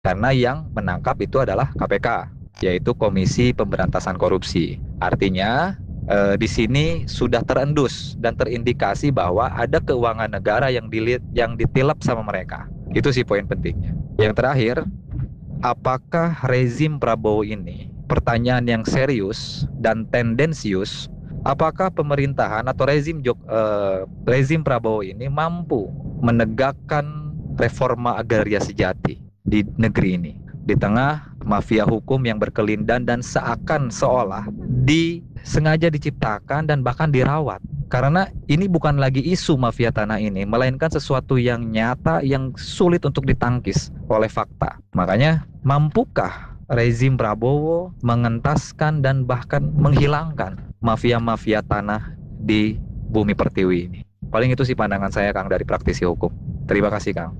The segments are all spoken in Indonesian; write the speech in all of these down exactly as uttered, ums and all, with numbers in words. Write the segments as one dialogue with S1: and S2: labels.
S1: karena yang menangkap itu adalah K P K, yaitu Komisi Pemberantasan Korupsi. Artinya eh, di sini sudah terendus dan terindikasi bahwa ada keuangan negara yang dilit, yang ditilap sama mereka. Itu sih poin pentingnya. Yang terakhir, apakah rezim Prabowo ini, pertanyaan yang serius dan tendensius, apakah pemerintahan atau rezim Jok, eh, rezim Prabowo ini mampu menegakkan reforma agraria sejati di negeri ini di tengah mafia hukum yang berkelindan dan seakan seolah disengaja diciptakan dan bahkan dirawat. Karena ini bukan lagi isu mafia tanah ini, melainkan sesuatu yang nyata yang sulit untuk ditangkis oleh fakta. Makanya, mampukah rezim Prabowo mengentaskan dan bahkan menghilangkan mafia-mafia tanah di bumi pertiwi ini? Paling itu sih pandangan saya, Kang, dari praktisi hukum. Terima kasih, Kang.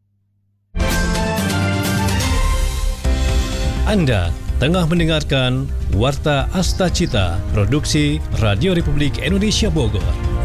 S2: Anda tengah mendengarkan Warta Asta Cita, produksi Radio Republik Indonesia Bogor.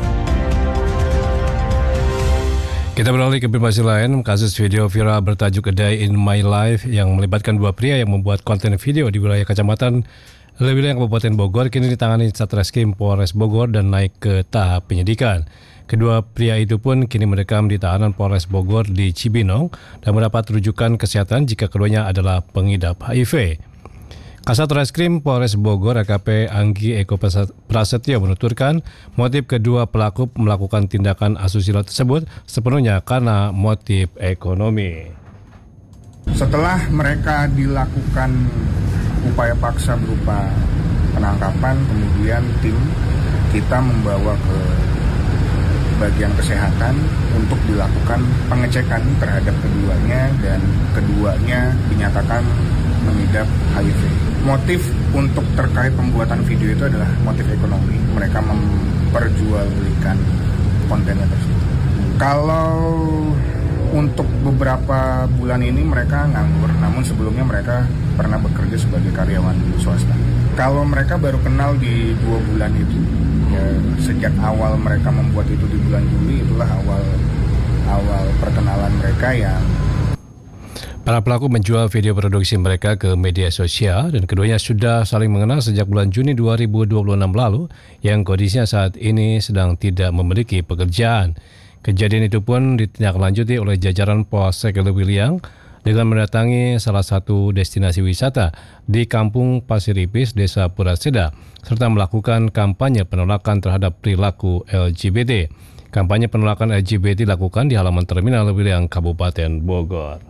S2: Kita beralih ke informasi lain, kasus video viral bertajuk A Day in My Life yang melibatkan dua pria yang membuat konten video di wilayah Kecamatan Lewilayang Kabupaten Bogor kini ditangani Satreskrim Polres Bogor dan naik ke tahap penyidikan. Kedua pria itu pun kini mendekam di tahanan Polres Bogor di Cibinong dan mendapat rujukan kesehatan jika keduanya adalah pengidap H I V. Kasat Reskrim Polres Bogor A K P Anggi Eko Prasetyo menuturkan motif kedua pelaku melakukan tindakan asusila tersebut sepenuhnya karena motif ekonomi.
S3: Setelah mereka dilakukan upaya paksa berupa penangkapan, kemudian tim kita membawa ke bagian kesehatan untuk dilakukan pengecekan terhadap keduanya dan keduanya dinyatakan mengidap H I V. Motif untuk terkait pembuatan video itu adalah motif ekonomi. Mereka memperjualbelikan kontennya tersebut. Kalau untuk beberapa bulan ini mereka nganggur, namun sebelumnya mereka pernah bekerja sebagai karyawan swasta. Kalau mereka baru kenal di dua bulan itu, ya, sejak awal mereka membuat itu di bulan Juli, itulah awal awal perkenalan mereka yang
S2: para pelaku menjual video produksi mereka ke media sosial dan keduanya sudah saling mengenal sejak bulan Juni dua ribu dua puluh enam lalu yang kondisinya saat ini sedang tidak memiliki pekerjaan. Kejadian itu pun ditindaklanjuti oleh jajaran Polsek Lewilayang dengan mendatangi salah satu destinasi wisata di Kampung Pasir Ipis, Desa Puraseda, serta melakukan kampanye penolakan terhadap perilaku L G B T. Kampanye penolakan L G B T dilakukan di halaman Terminal Lewilayang Kabupaten Bogor.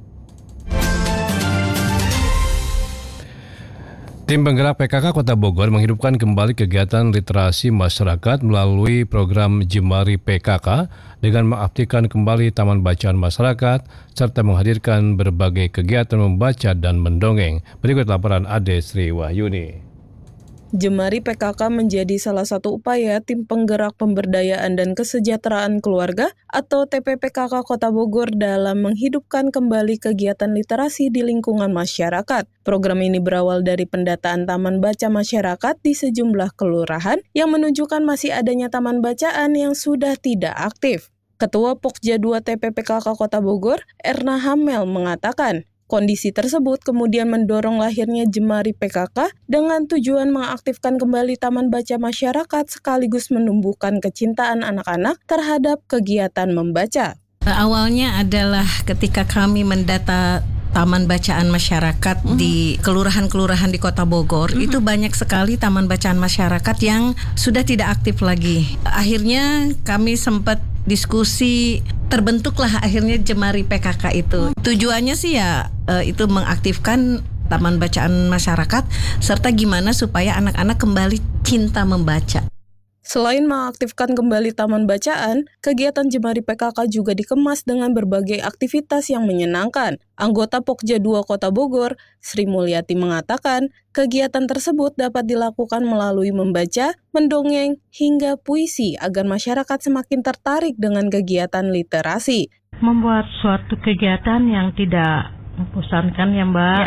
S2: Tim penggerak P K K Kota Bogor menghidupkan kembali kegiatan literasi masyarakat melalui program Jemari P K K dengan mengaktifkan kembali taman bacaan masyarakat serta menghadirkan berbagai kegiatan membaca dan mendongeng. Berikut laporan Ade Sri Wahyuni.
S4: Jemari P K K menjadi salah satu upaya Tim Penggerak Pemberdayaan dan Kesejahteraan Keluarga atau T P P K K Kota Bogor dalam menghidupkan kembali kegiatan literasi di lingkungan masyarakat. Program ini berawal dari pendataan taman baca masyarakat di sejumlah kelurahan yang menunjukkan masih adanya taman bacaan yang sudah tidak aktif. Ketua Pokja dua T P P K K Kota Bogor, Erna Hamel, mengatakan, kondisi tersebut kemudian mendorong lahirnya Jemari P K K dengan tujuan mengaktifkan kembali taman baca masyarakat sekaligus menumbuhkan kecintaan anak-anak terhadap kegiatan membaca.
S5: Awalnya adalah ketika kami mendata taman bacaan masyarakat mm. di kelurahan-kelurahan di Kota Bogor, mm-hmm. itu banyak sekali taman bacaan masyarakat yang sudah tidak aktif lagi. Akhirnya kami sempat diskusi, terbentuklah akhirnya Jemari P K K itu. Tujuannya sih ya e, itu mengaktifkan taman bacaan masyarakat serta gimana supaya anak-anak kembali cinta membaca.
S4: Selain mengaktifkan kembali taman bacaan, kegiatan Jemari P K K juga dikemas dengan berbagai aktivitas yang menyenangkan. Anggota Pokja dua Kota Bogor, Sri Mulyati, mengatakan kegiatan tersebut dapat dilakukan melalui membaca, mendongeng, hingga puisi agar masyarakat semakin tertarik dengan kegiatan literasi.
S6: Membuat suatu kegiatan yang tidak membosankan ya Mbak, ya.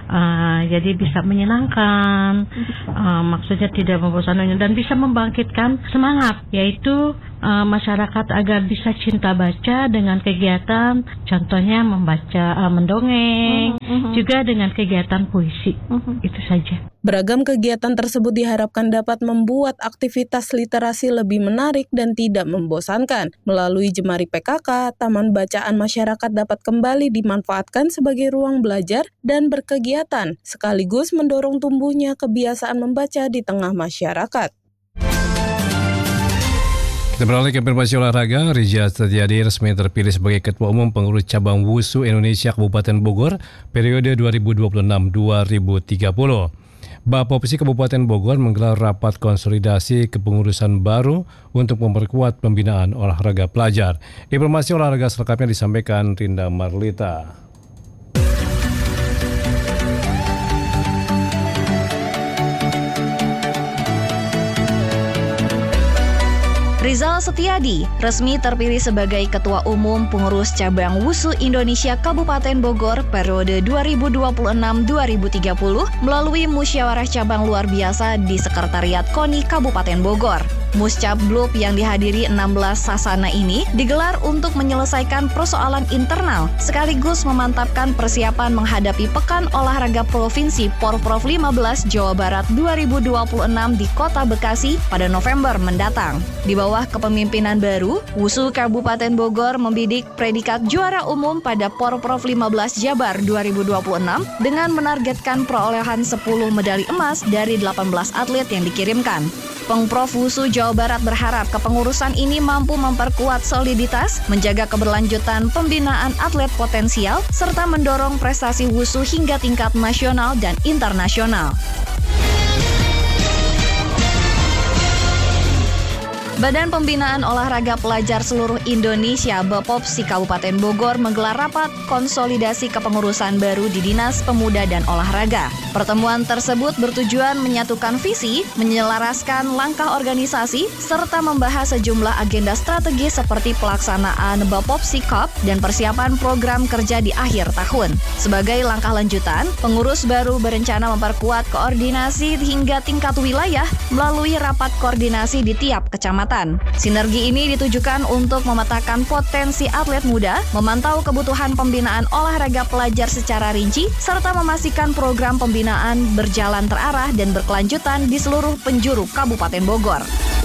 S6: Uh, jadi bisa menyenangkan, uh, maksudnya tidak membosankan dan bisa membangkitkan semangat, yaitu uh, masyarakat agar bisa cinta baca dengan kegiatan, contohnya membaca, uh, mendongeng, uh-huh. juga dengan kegiatan puisi, uh-huh. itu saja.
S4: Beragam kegiatan tersebut diharapkan dapat membuat aktivitas literasi lebih menarik dan tidak membosankan. Melalui Jemari P K K, Taman Bacaan Masyarakat dapat kembali dimanfaatkan sebagai ruang belajar dan berkegiatan, sekaligus mendorong tumbuhnya kebiasaan membaca di tengah masyarakat.
S2: Kita beralih ke informasi olahraga. Rija Setiadi resmi terpilih sebagai Ketua Umum Pengurus Cabang Wusu Indonesia Kabupaten Bogor periode dua ribu dua puluh enam sampai dua ribu tiga puluh. Bapopsi Kabupaten Bogor menggelar rapat konsolidasi kepengurusan baru untuk memperkuat pembinaan olahraga pelajar. Informasi olahraga selengkapnya disampaikan Rinda Marlita.
S7: Rizal Setiadi resmi terpilih sebagai Ketua Umum Pengurus Cabang Wusu Indonesia Kabupaten Bogor periode dua ribu dua puluh enam sampai dua ribu tiga puluh melalui musyawarah cabang luar biasa di Sekretariat KONI Kabupaten Bogor. Muscab Blub yang dihadiri enam belas sasana ini digelar untuk menyelesaikan persoalan internal sekaligus memantapkan persiapan menghadapi Pekan Olahraga Provinsi Porprov lima belas Jawa Barat dua ribu dua puluh enam di Kota Bekasi pada November mendatang. Di bawah kepemimpinan baru, Wusu Kabupaten Bogor membidik predikat juara umum pada Porprov lima belas Jabar dua ribu dua puluh enam dengan menargetkan perolehan sepuluh medali emas dari delapan belas atlet yang dikirimkan. Pengprov Wusu Jawa Barat berharap kepengurusan ini mampu memperkuat soliditas, menjaga keberlanjutan pembinaan atlet potensial, serta mendorong prestasi Wusu hingga tingkat nasional dan internasional. Badan Pembinaan Olahraga Pelajar Seluruh Indonesia Bapopsi Kabupaten Bogor menggelar rapat konsolidasi kepengurusan baru di Dinas Pemuda dan Olahraga. Pertemuan tersebut bertujuan menyatukan visi, menyelaraskan langkah organisasi, serta membahas sejumlah agenda strategis seperti pelaksanaan Bapopsi Cup dan persiapan program kerja di akhir tahun. Sebagai langkah lanjutan, pengurus baru berencana memperkuat koordinasi hingga tingkat wilayah melalui rapat koordinasi di tiap kecamatan. Sinergi ini ditujukan untuk memetakan potensi atlet muda, memantau kebutuhan pembinaan olahraga pelajar secara rinci, serta memastikan program pembinaan berjalan terarah dan berkelanjutan di seluruh penjuru Kabupaten Bogor.